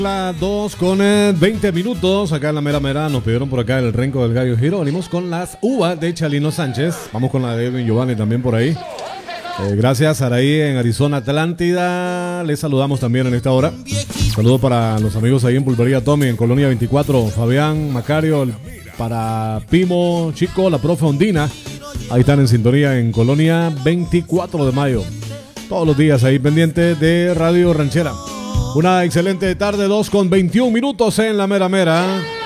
Las 2 con 20 minutos, acá en la mera mera nos pidieron por acá el renco del gallo Jerónimos con las uvas de Chalino Sánchez. Vamos con la de Edwin Giovanni también por ahí. Gracias, Araí en Arizona, Atlántida. Les saludamos también en esta hora. Saludos para los amigos ahí en Pulpería Tommy, en Colonia 24. Fabián, Macario, para Pimo, Chico, la profe Ondina. Ahí están en sintonía en Colonia 24 de mayo. Todos los días ahí pendiente de Radio Ranchera. Una excelente tarde, 2 con 21 minutos en la mera mera.